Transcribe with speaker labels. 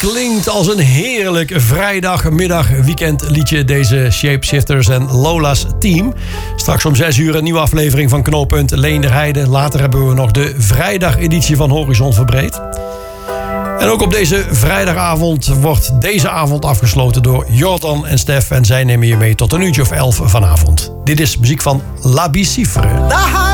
Speaker 1: klinkt als een heerlijk vrijdagmiddag weekendliedje. Deze Shapeshifters en Lola's Team. Straks om 6 uur een nieuwe aflevering van Knooppunt Leenderheide. Later hebben we nog de vrijdageditie van Horizon Verbreed. En ook op deze vrijdagavond wordt deze avond afgesloten door Jordan en Stef. En zij nemen je mee tot een uurtje of 11 vanavond. Dit is muziek van La Bicifre.